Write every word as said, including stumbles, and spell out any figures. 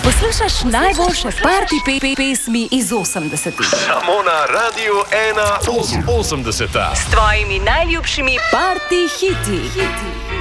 Poslušaš najboljše party pe pe pesmi iz osemdesetih. Samo na Radiu ena osemdeseta. S tvojimi najljubšimi party hiti. hiti.